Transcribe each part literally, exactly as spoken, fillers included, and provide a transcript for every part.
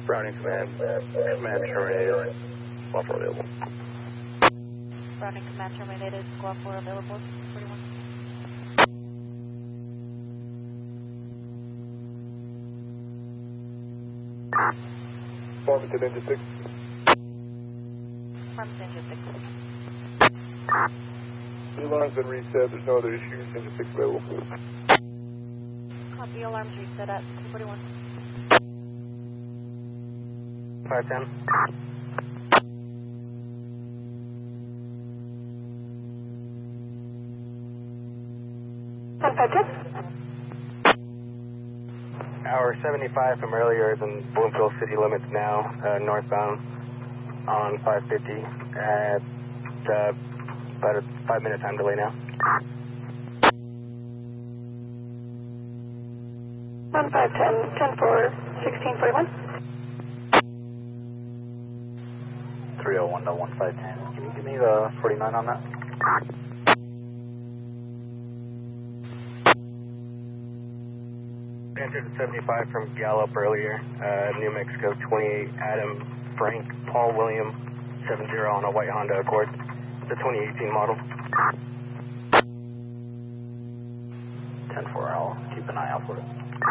Browning Command, Command terminated, squawk four available. Browning Command terminated, squawk four available, forty-one. Farmington Engine six. Farmington Engine six. The alarm's been reset, there's no other issues, Engine six available. Copy, alarms reset at two forty-one. five ten. one five ten. Hour seventy-five from earlier is in Bloomfield city limits now, uh, northbound on five fifty at uh, about a five minute time delay now. one five ten, ten four, sixteen forty-one. three oh one to one five ten. Can you give me the forty-nine on that? Entered seventy-five from Gallup earlier, uh, New Mexico twenty-eight, Adam, Frank, Paul, William, seven zero on a white Honda Accord, the twenty eighteen model. ten four, I'll keep an eye out for it.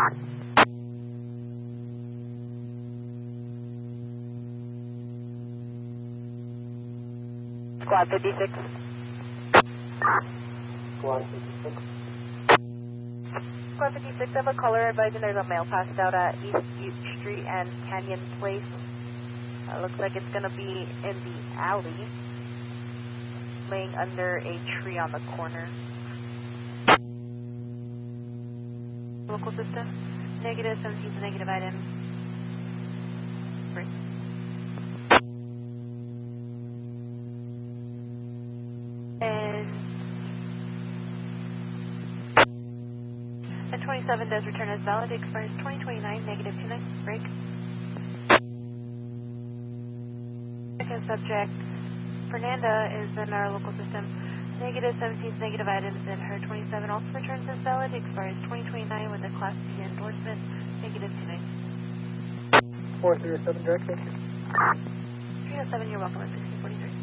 Squad fifty-six. Squad fifty-six. Squad fifty-six, I have a caller advising there's a mail passed out at East Butte Street and Canyon Place. Uh, looks like it's going to be in the alley, laying under a tree on the corner. Local system, negative, seventeen to negative item. Three. And the twenty-seven does return as valid, expires twenty twenty-nine, negative two nine, break. Second subject, Fernanda is in our local system, negative seventeen negative items in her twenty-seven, also returns as valid, expires twenty twenty-nine with a Class B endorsement, negative two nine. four three oh seven direct, thank you. three oh seven, you're welcome.